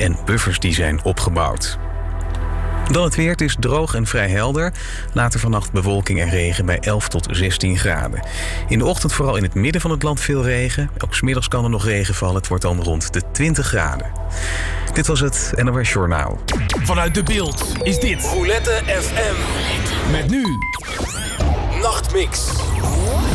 en buffers die zijn opgebouwd. Dan het weer. Het is droog en vrij helder. Later vannacht bewolking en regen bij 11 tot 16 graden. In de ochtend vooral in het midden van het land veel regen. Ook 's middags kan er nog regen vallen. Het wordt dan rond de 20 graden. Dit was het NOS Journaal. Vanuit De Bilt is dit Roulette FM. met nu Nachtmix.